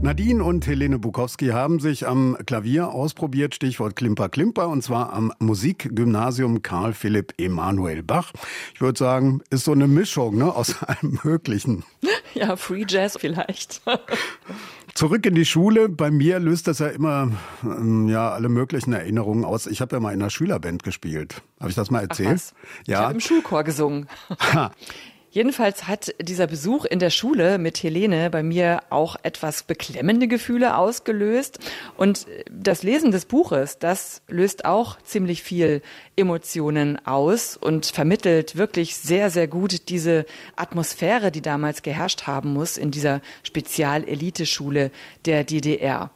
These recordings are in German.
Nadine und Helene Bukowski haben sich am Klavier ausprobiert, Stichwort Klimper Klimper, und zwar am Musikgymnasium Karl Philipp Emanuel Bach. Ich würde sagen, ist so eine Mischung, ne, aus allem Möglichen. Ja, Free Jazz vielleicht. Zurück in die Schule. Bei mir löst das ja immer alle möglichen Erinnerungen aus. Ich habe ja mal in einer Schülerband gespielt. Habe ich das mal erzählt? Ach was? Ja. Ich habe im Schulchor gesungen. Jedenfalls hat dieser Besuch in der Schule mit Helene bei mir auch etwas beklemmende Gefühle ausgelöst. Und das Lesen des Buches, das löst auch ziemlich viel Emotionen aus und vermittelt wirklich sehr, sehr gut diese Atmosphäre, die damals geherrscht haben muss in dieser Spezial-Eliteschule der DDR.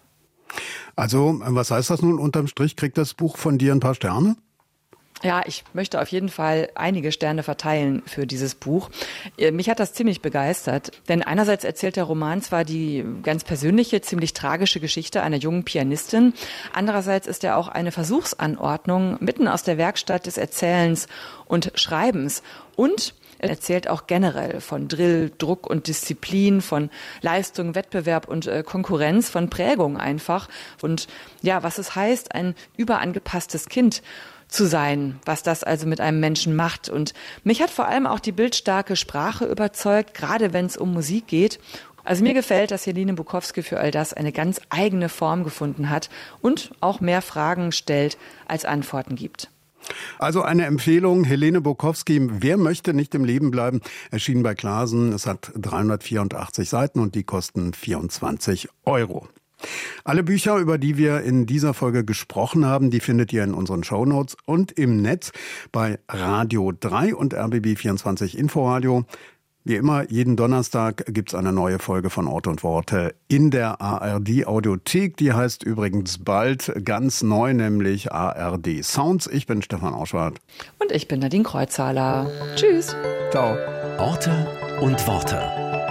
Also, was heißt das nun unterm Strich? Kriegt das Buch von dir ein paar Sterne? Ja, ich möchte auf jeden Fall einige Sterne verteilen für dieses Buch. Mich hat das ziemlich begeistert, denn einerseits erzählt der Roman zwar die ganz persönliche, ziemlich tragische Geschichte einer jungen Pianistin, andererseits ist er auch eine Versuchsanordnung mitten aus der Werkstatt des Erzählens und Schreibens und er erzählt auch generell von Drill, Druck und Disziplin, von Leistung, Wettbewerb und Konkurrenz, von Prägung einfach und ja, was es heißt, ein überangepasstes Kind zu sein, was das also mit einem Menschen macht. Und mich hat vor allem auch die bildstarke Sprache überzeugt, gerade wenn es um Musik geht. Also mir gefällt, dass Helene Bukowski für all das eine ganz eigene Form gefunden hat und auch mehr Fragen stellt, als Antworten gibt. Also eine Empfehlung, Helene Bukowski, Wer möchte nicht im Leben bleiben, erschienen bei Clasen. Es hat 384 Seiten und die kosten 24 €. Alle Bücher, über die wir in dieser Folge gesprochen haben, die findet ihr in unseren Shownotes und im Netz bei Radio 3 und RBB24 Inforadio. Wie immer, jeden Donnerstag gibt's eine neue Folge von Ort und Worte in der ARD Audiothek. Die heißt übrigens bald ganz neu, nämlich ARD Sounds. Ich bin Stefan Auschwart. Und ich bin Nadine Kreuzhaler. Tschüss. Ciao. Orte und Worte.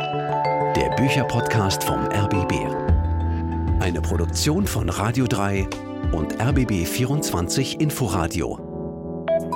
Der Bücherpodcast vom RBB. Eine Produktion von Radio 3 und RBB24 Inforadio.